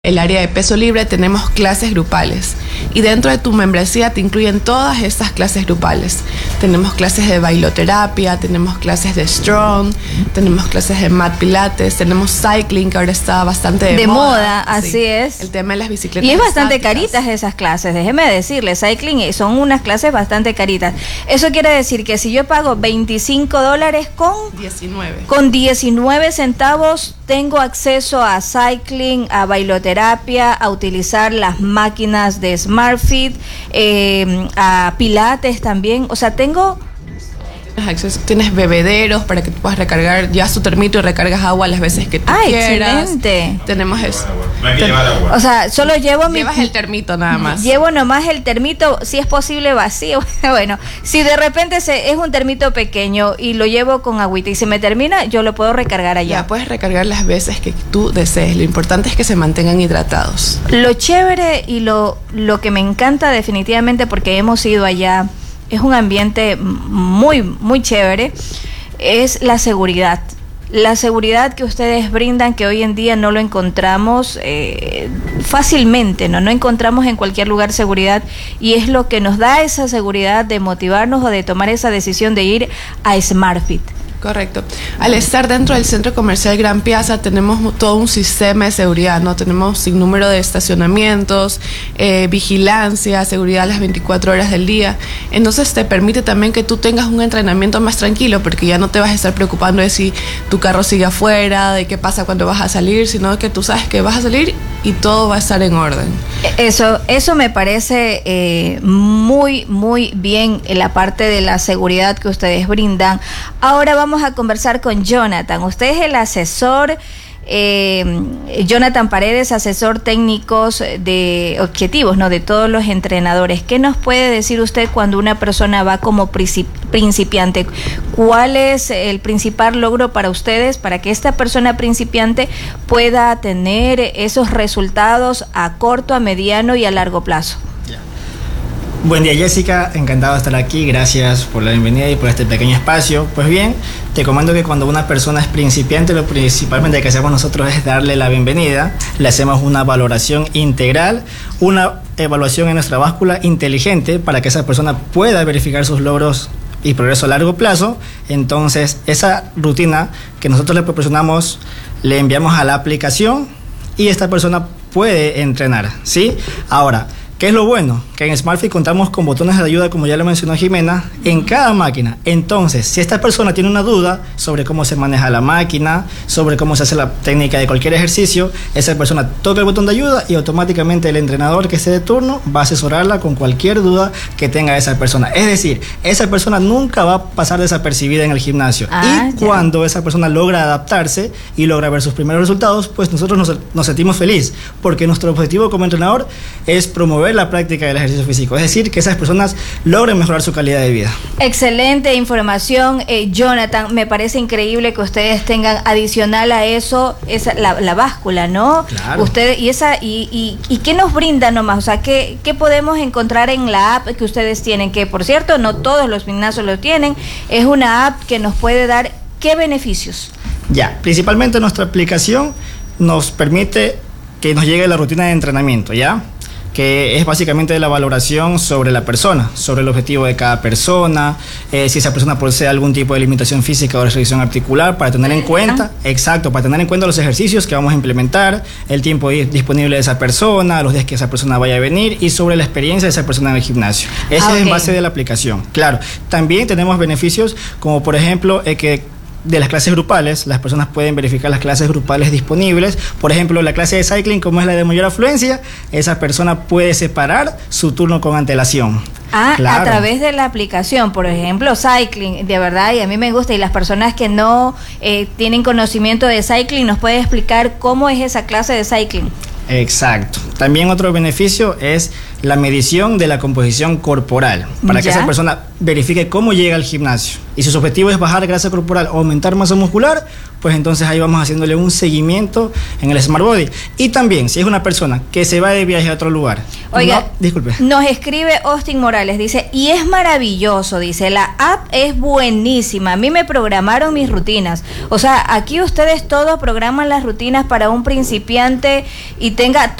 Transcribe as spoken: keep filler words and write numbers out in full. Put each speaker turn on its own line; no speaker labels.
El área de peso libre tenemos clases grupales y dentro de tu membresía te incluyen todas estas clases grupales. Tenemos clases de bailoterapia, tenemos clases de strong, tenemos clases de mat pilates, tenemos cycling que ahora está bastante de,
de
moda.
moda, así
sí,
es.
El tema de las bicicletas.
Y es bastante
estáticas.
caritas esas clases, déjeme decirle, cycling son unas clases bastante caritas. Eso quiere decir que si yo pago veinticinco dólares con
diecinueve.
Con diecinueve centavos tengo acceso a cycling, a bailoterapia, a utilizar las máquinas de SmartFit, eh, a pilates también. O sea, tengo...
Tienes acceso, tienes bebederos para que tú puedas recargar, llevas tu termito y recargas agua las veces que tú
ah,
quieras.
Excelente.
Tenemos eso.
No hay que llevar agua.
O sea, solo llevo mi...
Llevas el termito nada más.
Llevo nomás el termito, si es posible vacío. Bueno, si de repente se, es un termito pequeño y lo llevo con agüita y se me termina, yo lo puedo recargar allá.
Ya puedes recargar las veces que tú desees. Lo importante es que se mantengan hidratados.
Lo chévere y lo, lo que me encanta definitivamente, porque hemos ido allá, es un ambiente muy, muy chévere, es la seguridad. La seguridad que ustedes brindan, que hoy en día no lo encontramos eh, fácilmente, ¿no? No encontramos en cualquier lugar seguridad, y es lo que nos da esa seguridad de motivarnos o de tomar esa decisión de ir a SmartFit.
Correcto. Al estar dentro del centro comercial Gran Piazza tenemos todo un sistema de seguridad, ¿no? Tenemos sin número de estacionamientos, eh, vigilancia, seguridad las veinticuatro horas del día. Entonces te permite también que tú tengas un entrenamiento más tranquilo, porque ya no te vas a estar preocupando de si tu carro sigue afuera, de qué pasa cuando vas a salir, sino que tú sabes que vas a salir y todo va a estar en orden.
Eso, eso me parece eh, muy, muy bien en la parte de la seguridad que ustedes brindan. Ahora vamos Vamos a conversar con Jonathan. Usted es el asesor, eh, Jonathan Paredes, asesor técnicos de objetivos, ¿no? De todos los entrenadores. ¿Qué nos puede decir usted cuando una persona va como principiante? ¿Cuál es el principal logro para ustedes para que esta persona principiante pueda tener esos resultados a corto, a mediano y a largo plazo?
Buen día, Jessica, encantado de estar aquí, gracias por la bienvenida y por este pequeño espacio. Pues bien, te comento que cuando una persona es principiante, lo principalmente que hacemos nosotros es darle la bienvenida, le hacemos una valoración integral, una evaluación en nuestra báscula inteligente para que esa persona pueda verificar sus logros y progreso a largo plazo. Entonces, esa rutina que nosotros le proporcionamos, le enviamos a la aplicación y esta persona puede entrenar, ¿sí? Ahora, ¿qué es lo bueno? Que en SmartFit contamos con botones de ayuda, como ya lo mencionó Jimena, en cada máquina. Entonces, si esta persona tiene una duda sobre cómo se maneja la máquina, sobre cómo se hace la técnica de cualquier ejercicio, esa persona toca el botón de ayuda y automáticamente el entrenador que esté de turno va a asesorarla con cualquier duda que tenga esa persona. Es decir, esa persona nunca va a pasar desapercibida en el gimnasio.
Ah,
y cuando esa persona logra adaptarse y logra ver sus primeros resultados, pues nosotros nos, nos sentimos felices, porque nuestro objetivo como entrenador es promover la práctica del ejercicio físico, es decir, que esas personas logren mejorar su calidad de vida.
Excelente información, eh, Jonathan. Me parece increíble que ustedes tengan adicional a eso esa, la, la báscula, ¿no?
Claro.
Ustedes, y esa y, y, y qué nos brinda nomás, o sea, ¿qué, qué podemos encontrar en la app que ustedes tienen? Que por cierto, no todos los gimnasios lo tienen. Es una app que nos puede dar ¿qué beneficios?
Ya, principalmente nuestra aplicación nos permite que nos llegue la rutina de entrenamiento, ¿ya? Que es básicamente la valoración sobre la persona, sobre el objetivo de cada persona, eh, si esa persona posee algún tipo de limitación física o restricción articular, para tener en cuenta, exacto, para tener en cuenta los ejercicios que vamos a implementar, el tiempo disponible de esa persona, los días que esa persona vaya a venir y sobre la experiencia de esa persona en el gimnasio. Ese
ah,
es en
okay.
base de la aplicación. Claro, también tenemos beneficios como por ejemplo eh, que de las clases grupales, las personas pueden verificar las clases grupales disponibles. Por ejemplo, la clase de cycling, como es la de mayor afluencia, esa persona puede separar su turno con antelación.
Ah,
claro.
A través de la aplicación, por ejemplo, cycling, de verdad, y a mí me gusta, y las personas que no eh, tienen conocimiento de cycling, ¿nos puede explicar cómo es esa clase de cycling?
Exacto. También otro beneficio es la medición de la composición corporal, para que
¿Ya?
esa persona verifique cómo llega al gimnasio. Y si su objetivo es bajar grasa corporal o aumentar masa muscular, pues entonces ahí vamos haciéndole un seguimiento en el Smart Body. Y también, si es una persona que se va de viaje a otro lugar.
Oiga,
no, disculpe.
Nos escribe Austin Morales, dice, y es maravilloso, dice, la app es buenísima, a mí me programaron mis rutinas. O sea, aquí ustedes todos programan las rutinas para un principiante y tenga